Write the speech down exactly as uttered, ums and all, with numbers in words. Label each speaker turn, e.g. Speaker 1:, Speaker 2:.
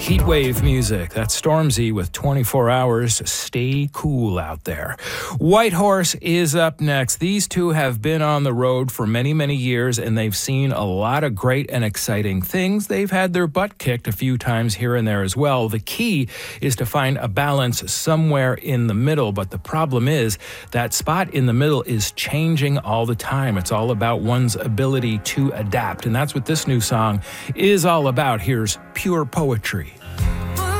Speaker 1: Heatwave music. That's Stormzy with twenty-four hours. Stay cool out there. Whitehorse is up next. These two have been on the road for many, many years, and they've seen a lot of great and exciting things. They've had their butt kicked a few times here and there as well. The key is to find a balance somewhere in the middle, but the problem is that spot in the middle is changing all the time. It's all about one's ability to adapt, and that's what this new song is all about. Here's Pure Poetry.